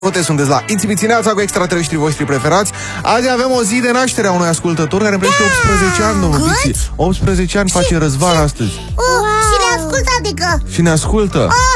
Vote sunteți la Ițibițineața cu extraterestrii voștri preferați. Azi avem o zi de naștere a unui ascultător care împlinește 18 ani, domnul Biții. 18 ani face Răzvan astăzi. Și ne ascultă, adică. Și ne ascultă.